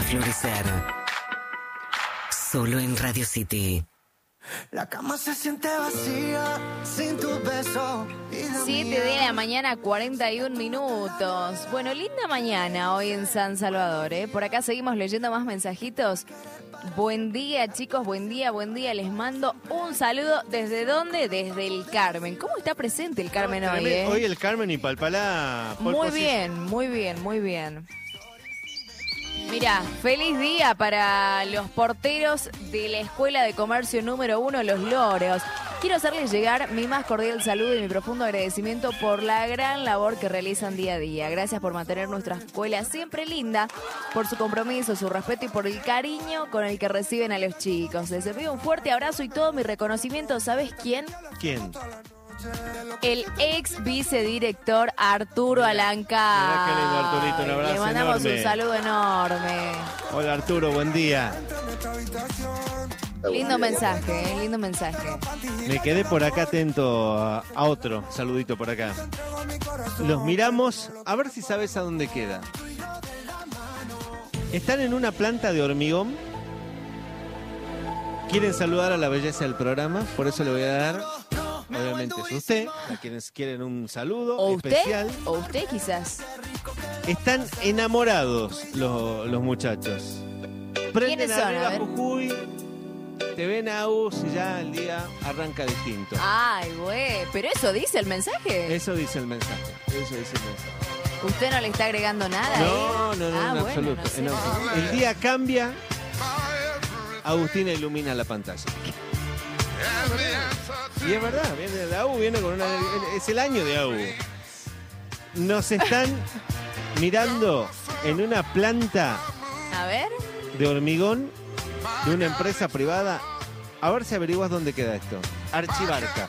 florecer. Solo en Radio City. La cama se siente vacía sin tu beso. 7 de la mañana, 41 minutos. Bueno, linda mañana hoy en San Salvador, ¿eh? Por acá seguimos leyendo más mensajitos. Buen día, chicos, buen día, buen día. Les mando un saludo. ¿Desde dónde? Desde el Carmen. ¿Cómo está presente el Carmen hoy, Hoy el Carmen y Palpalá. Muy bien, muy bien, muy bien. Mira, feliz día para los porteros de la Escuela de Comercio número 1, Los Loros. Quiero hacerles llegar mi más cordial saludo y mi profundo agradecimiento por la gran labor que realizan día a día. Gracias por mantener nuestra escuela siempre linda, por su compromiso, su respeto y por el cariño con el que reciben a los chicos. Les envío un fuerte abrazo y todo mi reconocimiento. ¿Sabes quién? ¿Quién? El ex vicedirector Arturo Alanca. Mirá qué lindo, Arturito, un abrazo Le mandamos enorme. un saludo enorme. Hola Arturo, buen día. Lindo mensaje, lindo mensaje. Me quedé por acá atento a otro saludito por acá. Los miramos, a ver si sabes a dónde queda. Están en una planta de hormigón. Quieren saludar a la belleza del programa, por eso le voy a dar, obviamente es usted, a quienes quieren un saludo ¿O usted? especial. ¿O usted quizás? Están enamorados los muchachos. Prenden ¿Quiénes son? A arriba ver. Jujuy, te ven a US y ya el día arranca distinto. Ay, güey, pero eso dice el mensaje. Eso dice el mensaje. Eso dice el mensaje. ¿Usted no le está agregando nada? No, ¿eh? no, Ah, en bueno, absoluto. no sé. En absoluto. El día cambia, Agustina ilumina la pantalla. Y es verdad, viene de la AU, viene con una. Es el año de AU. Nos están mirando en una planta A ver. de hormigón de una empresa privada. A ver si averiguas dónde queda esto. Archibarca.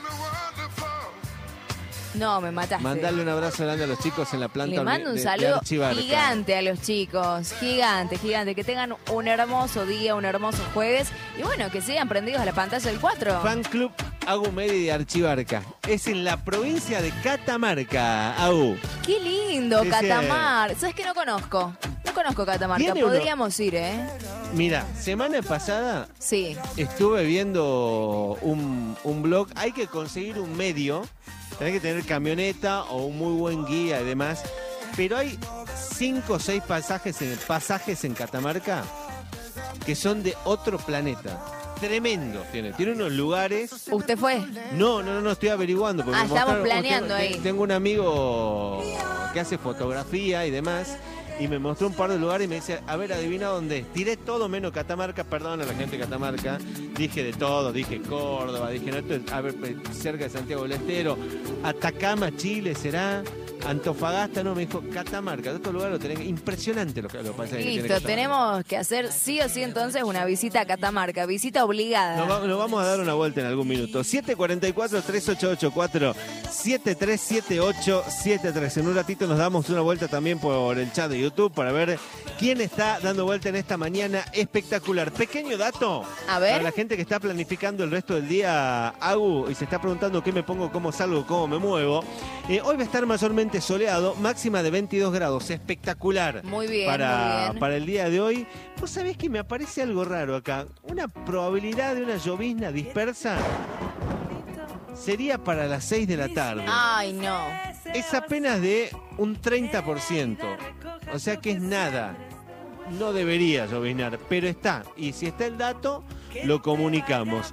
No, me mataste. Mandale un abrazo grande a los chicos en la planta Le mando un de saludo Archibarca. gigante a los chicos. Gigante, gigante. Que tengan un hermoso día, un hermoso jueves. Y bueno, que sigan prendidos a la pantalla del 4. Fan Club Agumedi de Archibarca. Es en la provincia de Catamarca, Agu. Qué lindo, Sí, sí. Catamarca. ¿Sabes que no conozco? No conozco Catamarca. ¿Tiene uno? Podríamos ir, ¿eh? Mira, semana pasada Sí. estuve viendo un blog. Hay que conseguir un medio. Tenés que tener camioneta o un muy buen guía y demás. Pero hay 5 o 6 pasajes en Catamarca que son de otro planeta. Tremendo tiene. Tiene unos lugares. ¿Usted fue? No, estoy averiguando. Porque me Estamos mostraron- planeando ahí. Tengo un amigo que hace fotografía y demás. Y me mostró un par de lugares y me dice, a ver, adivina dónde es. Tiré todo menos Catamarca, perdón a la gente de Catamarca. Dije de todo, dije Córdoba, dije, no, esto es, a ver, cerca de Santiago del Estero. Atacama, Chile, ¿será? Antofagasta, no, me dijo Catamarca. De estos lugares lo tenés. Impresionante lo que pasa. Listo, tenemos que hacer sí o sí entonces una visita a Catamarca. Visita obligada. Nos vamos a dar una vuelta en algún minuto. 744-3884, 737873. En un ratito nos damos una vuelta también por el chat de YouTube para ver quién está dando vuelta en esta mañana espectacular. Pequeño dato. A ver. Para la gente que está planificando el resto del día, Agu, y se está preguntando qué me pongo, cómo salgo, cómo me muevo. Hoy va a estar mayormente soleado, máxima de 22 grados. Espectacular. Muy bien, para, muy bien. para el día de hoy. Vos sabés que me aparece algo raro acá. Una probabilidad de una llovizna dispersa sería para las 6 de la tarde. Ay, no. Es apenas de un 30%. O sea que es nada. No debería lloviznar, pero está. Y si está el dato, lo comunicamos.